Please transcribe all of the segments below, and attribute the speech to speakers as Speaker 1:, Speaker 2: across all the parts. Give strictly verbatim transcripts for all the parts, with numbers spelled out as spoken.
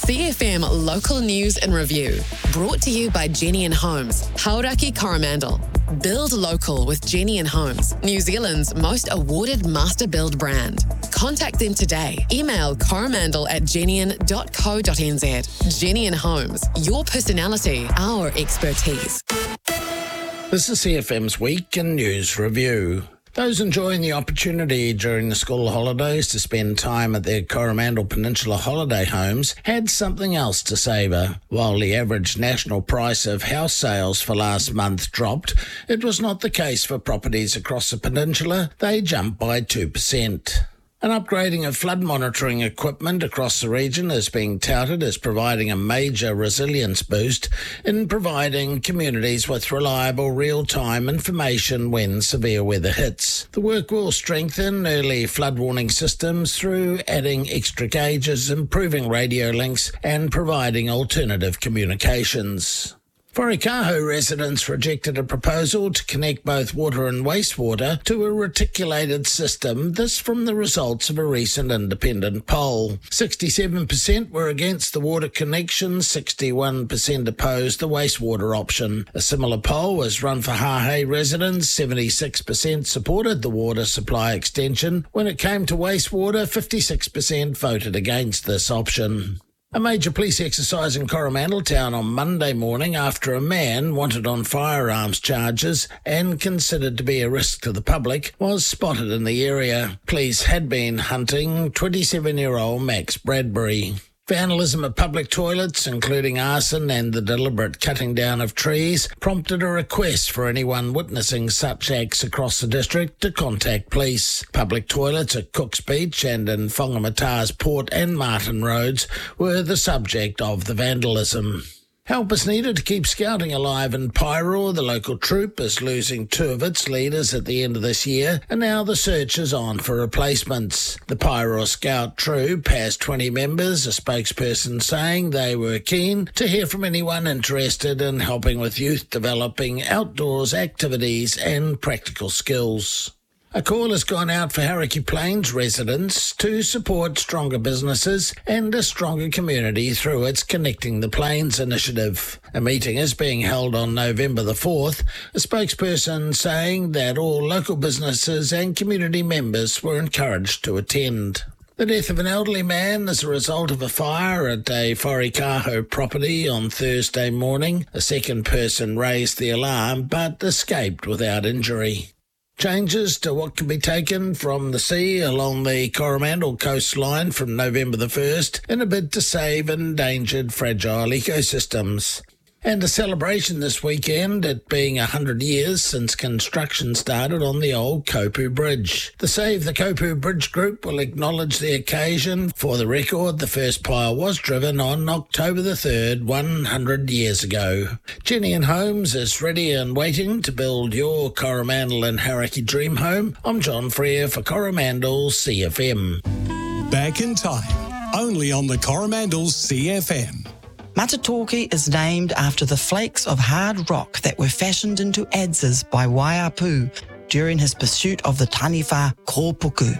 Speaker 1: C F M Local News and Review. Brought to you by Jenny and Homes, Hauraki Coromandel. Build local with Jenny and Homes, New Zealand's most awarded master build brand. Contact them today. Email coromandel at jennian dot co dot n z. Jenny and Homes, your personality, our expertise.
Speaker 2: This is C F M's Week in News Review. Those enjoying the opportunity during the school holidays to spend time at their Coromandel Peninsula holiday homes had something else to savour. While the average national price of house sales for last month dropped, it was not the case for properties across the peninsula. They jumped by two percent. An upgrading of flood monitoring equipment across the region is being touted as providing a major resilience boost in providing communities with reliable real-time information when severe weather hits. The work will strengthen early flood warning systems through adding extra gauges, improving radio links and providing alternative communications. Wharekāhau residents rejected a proposal to connect both water and wastewater to a reticulated system, this from the results of a recent independent poll. sixty-seven percent were against the water connection, sixty-one percent opposed the wastewater option. A similar poll was run for Hahei residents, seventy-six percent supported the water supply extension. When it came to wastewater, fifty-six percent voted against this option. A major police exercise in Coromandel Town on Monday morning after a man wanted on firearms charges and considered to be a risk to the public was spotted in the area. Police had been hunting twenty-seven-year-old Max Bradbury. Vandalism of public toilets, including arson and the deliberate cutting down of trees, prompted a request for anyone witnessing such acts across the district to contact police. Public toilets at Cooks Beach and in Whangamata's Port and Martin Roads were the subject of the vandalism. Help is needed to keep scouting alive in Paeroa. The local troop is losing two of its leaders at the end of this year, and now the search is on for replacements. The Paeroa Scout troop has twenty members, a spokesperson saying they were keen to hear from anyone interested in helping with youth developing outdoors activities and practical skills. A call has gone out for Hauraki Plains residents to support stronger businesses and a stronger community through its Connecting the Plains initiative. A meeting is being held on November the fourth, a spokesperson saying that all local businesses and community members were encouraged to attend. The death of an elderly man as a result of a fire at a Wharekāhau property on Thursday morning. A second person raised the alarm but escaped without injury. Changes to what can be taken from the sea along the Coromandel coastline from November the first in a bid to save endangered fragile ecosystems. And a celebration this weekend, it being one hundred years since construction started on the old Kopu Bridge. The Save the Kopu Bridge group will acknowledge the occasion. For the record, the first pile was driven on October the third, one hundred years ago. Jenny and Homes is ready and waiting to build your Coromandel and Hauraki dream home. I'm John Freer for Coromandel C F M.
Speaker 3: Back in time, only on the Coromandel C F M.
Speaker 4: Matatoki is named after the flakes of hard rock that were fashioned into adzes by Waiapu during his pursuit of the taniwha kōpuku.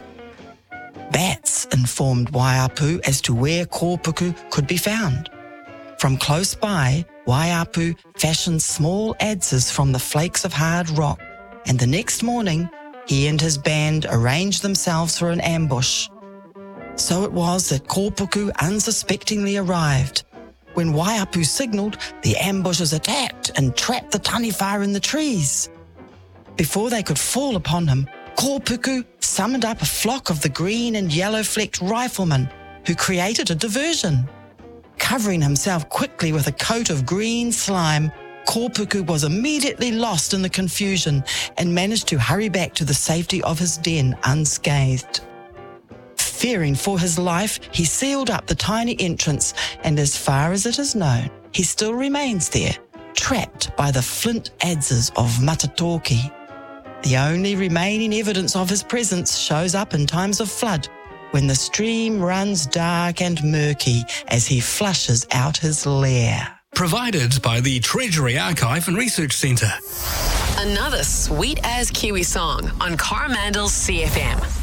Speaker 4: Bats informed Waiapu as to where kōpuku could be found. From close by, Waiapu fashioned small adzes from the flakes of hard rock, and the next morning, he and his band arranged themselves for an ambush. So it was that kōpuku unsuspectingly arrived. When Waiapu signalled, the ambushers attacked and trapped the taniwha in the trees. Before they could fall upon him, kōpuku summoned up a flock of the green and yellow-flecked riflemen who created a diversion. Covering himself quickly with a coat of green slime, kōpuku was immediately lost in the confusion and managed to hurry back to the safety of his den unscathed. Fearing for his life, he sealed up the tiny entrance, and as far as it is known, he still remains there, trapped by the flint adzes of Matatoki. The only remaining evidence of his presence shows up in times of flood, when the stream runs dark and murky as he flushes out his lair.
Speaker 3: Provided by the Treasury Archive and Research Centre.
Speaker 1: Another sweet as Kiwi song on Coromandel's C F M.